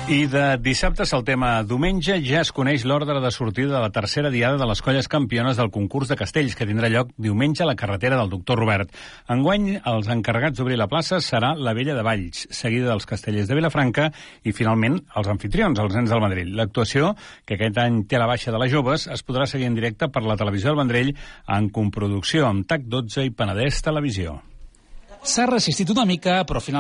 I de dissabte saltem a diumenge. Ja es coneix l'ordre de sortida de la tercera diada de les colles campiones del concurs de castells, que tindrà lloc diumenge a la carretera del Doctor Robert. Enguany, els encarregats d'obrir la plaça serà la Vella de Valls, seguida dels castellers de Vilafranca i, finalment, els anfitrions, els nens del Vendrell. L'actuació, que aquest any té la baixa de les joves, es podrà seguir en directe per la televisió del Vendrell en coproducció amb TAC 12 i Penedès Televisió. S'ha resistit una mica, però finalment